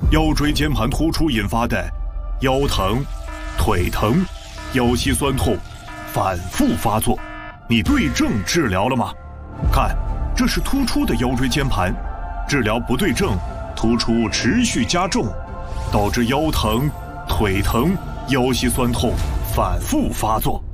腰椎间盘突出引发的腰疼、腿疼、腰膝酸痛反复发作，你对症治疗了吗？看，这是突出的腰椎间盘，治疗不对症，突出持续加重，导致腰疼、腿疼、腰膝酸痛反复发作。